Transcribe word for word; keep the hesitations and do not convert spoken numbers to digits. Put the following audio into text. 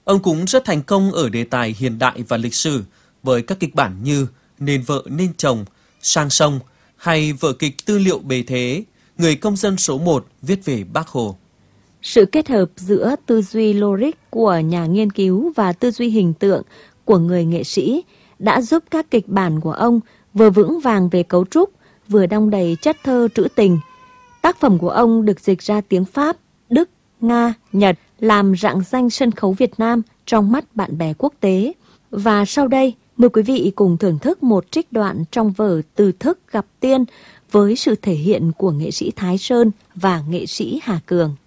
Ông cũng rất thành công ở đề tài hiện đại và lịch sử với các kịch bản như Nên vợ nên chồng, Sang sông hay vở kịch Tư liệu bề thế, Người công dân số một viết về Bác Hồ. Sự kết hợp giữa tư duy logic của nhà nghiên cứu và tư duy hình tượng của người nghệ sĩ đã giúp các kịch bản của ông vừa vững vàng về cấu trúc, vừa đong đầy chất thơ trữ tình. Tác phẩm của ông được dịch ra tiếng Pháp, Đức, Nga, Nhật, làm rạng danh sân khấu Việt Nam trong mắt bạn bè quốc tế. Và sau đây, mời quý vị cùng thưởng thức một trích đoạn trong vở Từ Thức gặp tiên với sự thể hiện của nghệ sĩ Thái Sơn và nghệ sĩ Hà Cường.